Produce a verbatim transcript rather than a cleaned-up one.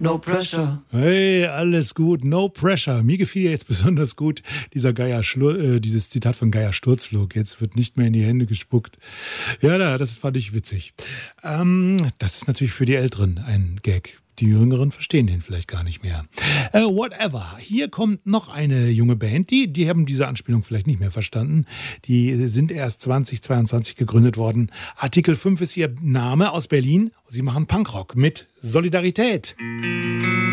no pressure. Hey, alles gut, no pressure. Mir gefiel ja jetzt besonders gut dieser Geier Schlur, äh, dieses Zitat von Geier Sturzflug. Jetzt wird nicht mehr in die Hände gespuckt. Ja, da, das fand ich witzig. Ähm, das ist natürlich für die Älteren ein Gag. Die Jüngeren verstehen den vielleicht gar nicht mehr. Äh, whatever. Hier kommt noch eine junge Band. Die, die haben diese Anspielung vielleicht nicht mehr verstanden. Die sind erst zwanzig zweiundzwanzig gegründet worden. Artikel fünf ist ihr Name, aus Berlin. Sie machen Punkrock mit Solidarität.